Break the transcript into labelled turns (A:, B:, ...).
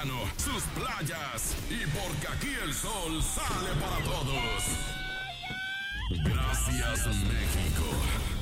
A: verano, sus playas y porque aquí el sol sale para todos. Gracias, México.